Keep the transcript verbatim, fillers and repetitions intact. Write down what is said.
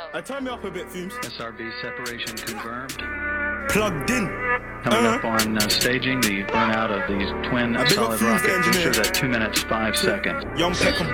I turn me up a bit, Fumes. S R B separation confirmed. Plugged in. Coming Uh-huh. up on uh, staging the burnout of these twin I big up solid Fumes, the rocket engineer. boosters at two minutes five seconds. Young Peckham.